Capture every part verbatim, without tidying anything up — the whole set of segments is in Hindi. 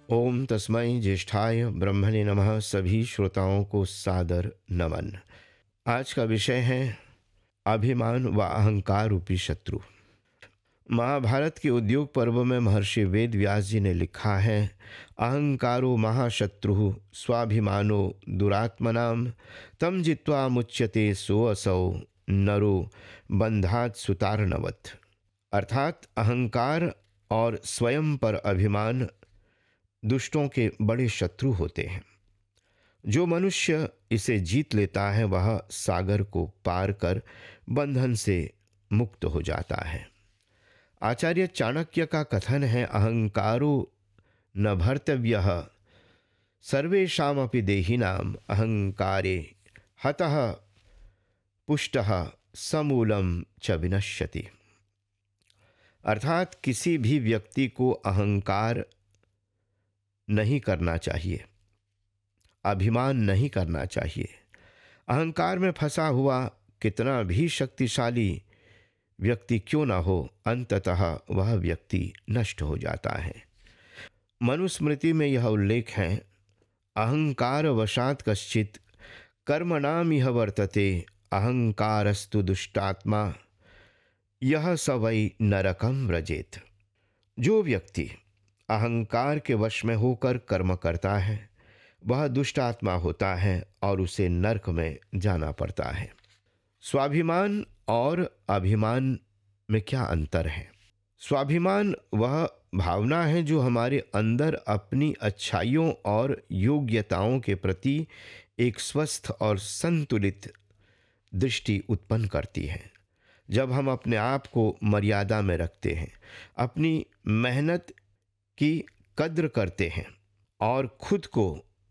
ओम तस्मै ज्येष्ठाय ब्रह्मणे नमः। सभी श्रोताओं को सादर नमन। आज का विषय है अभिमान व अहंकार रूपी शत्रु। महाभारत के उद्योग पर्व में महर्षि वेद व्यास जी ने लिखा है, अहंकारो महाशत्रु स्वाभिमानो दुरात्मनाम तम जित्वा मुच्यते सोऽसौ नरो बंधात सुतारनवत। अर्थात अहंकार और स्वयं पर अभिमान दुष्टों के बड़े शत्रु होते हैं। जो मनुष्य इसे जीत लेता है वह सागर को पार कर बंधन से मुक्त हो जाता है। आचार्य चाणक्य का कथन है, अहंकारो न भर्तव्यः सर्वेषामपि देहिनाम अहंकारे हतः पुष्टः समूलम च विनश्यति। अर्थात किसी भी व्यक्ति को अहंकार नहीं करना चाहिए, अभिमान नहीं करना चाहिए। अहंकार में फंसा हुआ कितना भी शक्तिशाली व्यक्ति क्यों ना हो, अंततः वह व्यक्ति नष्ट हो जाता है। मनुस्मृति में यह उल्लेख है, अहंकार वशात कश्चित कर्मणाम इह वर्तते अहंकारस्तु दुष्टात्मा यह स वै नरकम व्रजेत। जो व्यक्ति अहंकार के वश में होकर कर्म करता है वह दुष्ट आत्मा होता है और उसे नरक में जाना पड़ता है। स्वाभिमान और अभिमान में क्या अंतर है? स्वाभिमान वह भावना है जो हमारे अंदर अपनी अच्छाइयों और योग्यताओं के प्रति एक स्वस्थ और संतुलित दृष्टि उत्पन्न करती है। जब हम अपने आप को मर्यादा में रखते हैं, अपनी मेहनत की कद्र करते हैं और खुद को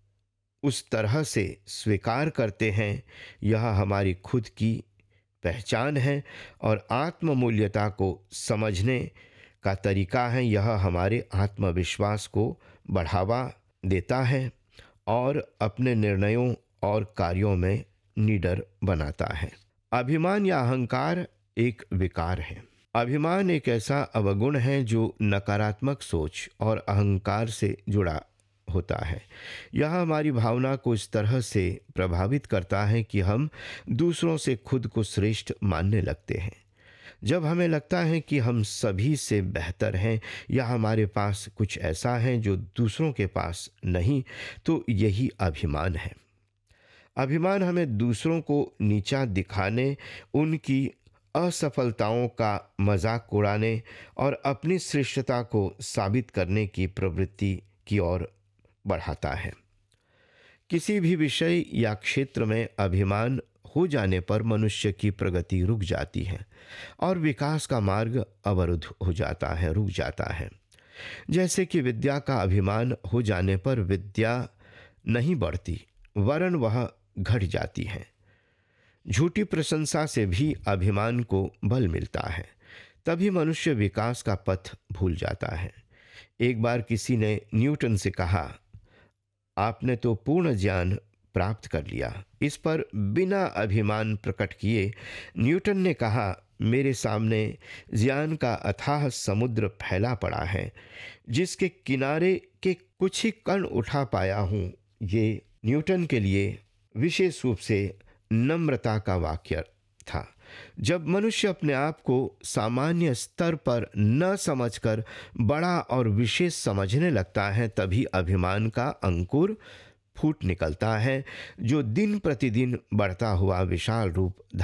उस तरह से स्वीकार करते हैं, यह हमारी खुद की पहचान है और आत्ममूल्यता को समझने का तरीका है। यह हमारे आत्मविश्वास को बढ़ावा देता है और अपने निर्णयों और कार्यों में निडर बनाता है। अभिमान या अहंकार एक विकार है। अभिमान एक ऐसा अवगुण है जो नकारात्मक सोच और अहंकार से जुड़ा होता है। यह हमारी भावना को इस तरह से प्रभावित करता है कि हम दूसरों से खुद को श्रेष्ठ मानने लगते हैं। जब हमें लगता है कि हम सभी से बेहतर हैं या हमारे पास कुछ ऐसा है जो दूसरों के पास नहीं, तो यही अभिमान है। अभिमान हमें दूसरों को नीचा दिखाने, उनकी असफलताओं का मजाक उड़ाने और अपनी श्रेष्ठता को साबित करने की प्रवृत्ति की ओर बढ़ाता है। किसी भी विषय या क्षेत्र में अभिमान हो जाने पर मनुष्य की प्रगति रुक जाती है और विकास का मार्ग अवरुद्ध हो जाता है, रुक जाता है। जैसे कि विद्या का अभिमान हो जाने पर विद्या नहीं बढ़ती वरन वह घट जाती है। झूठी प्रशंसा से भी अभिमान को बल मिलता है, तभी मनुष्य विकास का पथ भूल जाता है। एक बार किसी ने न्यूटन से कहा, आपने तो पूर्ण ज्ञान प्राप्त कर लिया। इस पर बिना अभिमान प्रकट किए न्यूटन ने कहा, मेरे सामने ज्ञान का अथाह समुद्र फैला पड़ा है, जिसके किनारे के कुछ ही कण उठा पाया हूँ। ये न्यूटन के लिए विशेष रूप से नम्रता का वाक्य था। जब मनुष्य अपने आप को सामान्य स्तर पर न समझकर बड़ा और विशेष समझने लगता है, तभी अभिमान का अंकुर फूट निकलता है, जो दिन प्रतिदिन बढ़ता हुआ विशाल रूप